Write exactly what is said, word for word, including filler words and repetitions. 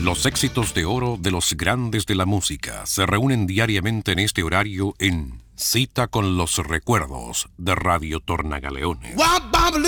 Los éxitos de oro de los grandes de la música se reúnen diariamente en este horario en Cita con los Recuerdos de Radio Tornagaleones.